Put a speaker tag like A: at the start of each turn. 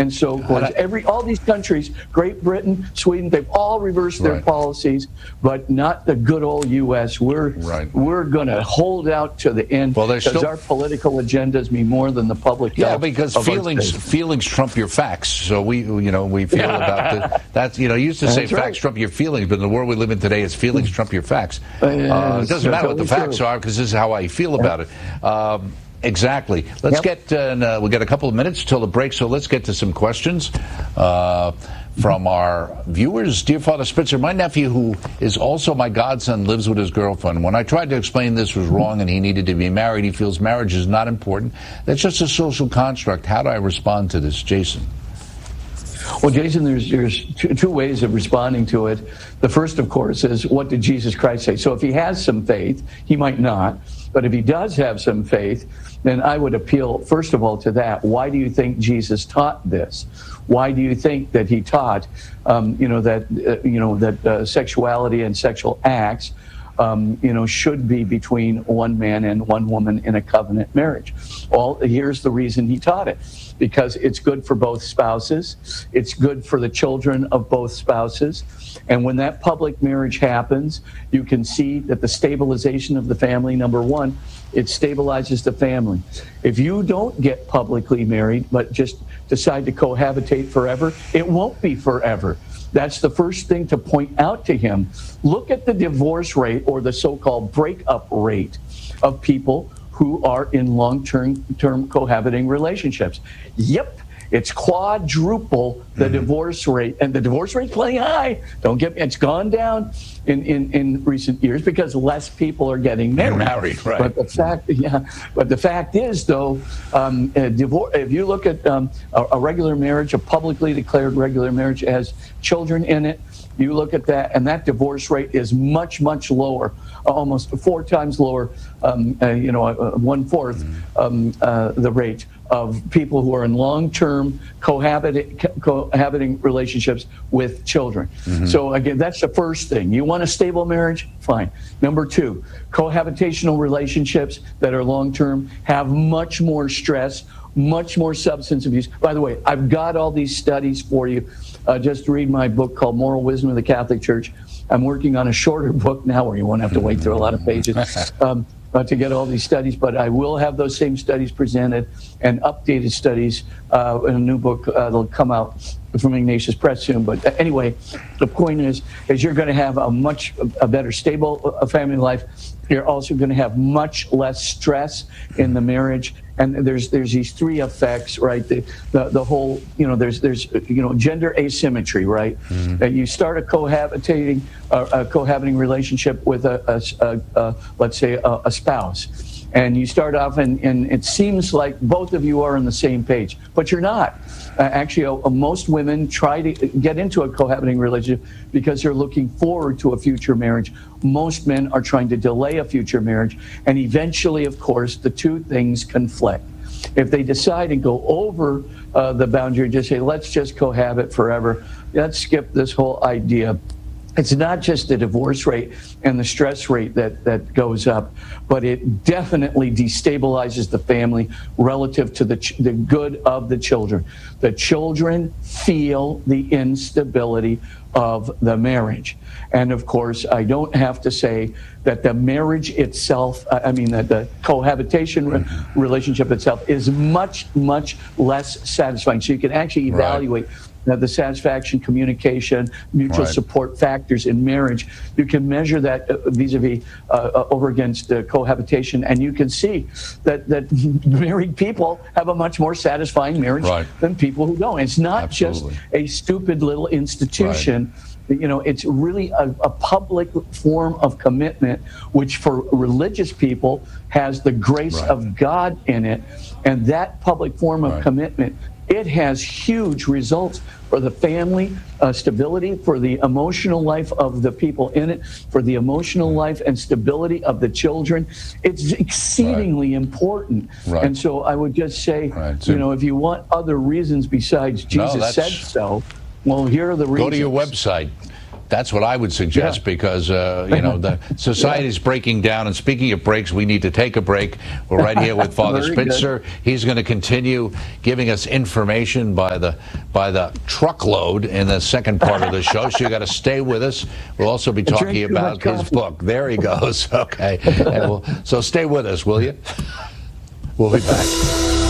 A: And so, of course, all these countries, Great Britain, Sweden, they've all reversed their policies, but not the good old U.S. We're going to hold out to the end because our political agendas mean more than the public health.
B: Yeah, because feelings trump your facts. So we feel about that. You used to say facts trump your feelings, but in the world we live in today, it's feelings trump your facts. It doesn't matter what the facts are because this is how I feel about it. Exactly. Let's get, we got a couple of minutes till the break, so let's get to some questions from our viewers. Dear Father Spitzer, my nephew, who is also my godson, lives with his girlfriend. When I tried to explain this was wrong and he needed to be married, he feels marriage is not important. That's just a social construct. How do I respond to this? Jason.
A: Well, Jason, there's two ways of responding to it. The first, of course, is what did Jesus Christ say? So if he has some faith, he might not. But if he does have some faith, then I would appeal, first of all, to that. Why do you think Jesus taught this? Why do you think that he taught, that sexuality and sexual acts, should be between one man and one woman in a covenant marriage? Well, here's the reason he taught it. Because it's good for both spouses. It's good for the children of both spouses. And when that public marriage happens, you can see that the stabilization of the family, number one, it stabilizes the family. If you don't get publicly married, but just decide to cohabitate forever, it won't be forever. That's the first thing to point out to him. Look at the divorce rate or the so-called breakup rate of people who are in long-term cohabiting relationships. Yep, it's quadruple the divorce rate, and the divorce rate's plenty high. Don't get me, it's gone down in recent years because less people are getting married.
B: Right?
A: But the fact is, though, if you look at a regular marriage, a publicly declared regular marriage has children in it. You look at that, and that divorce rate is much, much lower, almost 4 times lower, 1/4 the rate of people who are in long-term cohabiting relationships with children. So again, that's the first thing. You want a stable marriage? Fine. Number 2, cohabitational relationships that are long-term have much more stress, much more substance abuse. By the way, I've got all these studies for you. Just read my book called Moral Wisdom of the Catholic Church. I'm working on a shorter book now where you won't have to wait through a lot of pages to get all these studies, but I will have those same studies presented and updated studies in a new book that'll come out from Ignatius Press soon. But anyway, the point is you're going to have a better stable family life. You're also going to have much less stress in the marriage. And there's these 3 effects, right? The whole, there's gender asymmetry, right? That you start a cohabiting relationship with let's say a spouse, and you start off and it seems like both of you are on the same page, but you're not. Actually, most women try to get into a cohabiting relationship because they're looking forward to a future marriage. Most men are trying to delay a future marriage, and eventually, of course, the 2 things conflict. If they decide and go over the boundary, just say, let's just cohabit forever, let's skip this whole idea. It's not just the divorce rate and the stress rate that goes up, but it definitely destabilizes the family relative to the good of the children. The children feel the instability of the marriage. And of course, I don't have to say that the marriage itself, that the cohabitation relationship itself is much, much less satisfying. So you can actually evaluate the satisfaction, communication, mutual support factors in marriage. You can measure that vis-a-vis over against cohabitation, and you can see that married people have a much more satisfying marriage than people who don't. It's not just a stupid little institution. It's really a public form of commitment, which for religious people has the grace of God in it. And that public form of commitment, it has huge results for the family stability, for the emotional life of the people in it, for the emotional life and stability of the children. It's exceedingly important. And so I would just say, if you want other reasons besides Jesus said so, well, here are the reasons.
B: Go to your website. That's what I would suggest, because the society's breaking down. And speaking of breaks, we need to take a break. We're right here with Father Spitzer. Good. He's going to continue giving us information by the truckload in the second part of the show. So you got to stay with us. We'll also be talking about his book. There he goes. Okay. So stay with us, will you? We'll be back.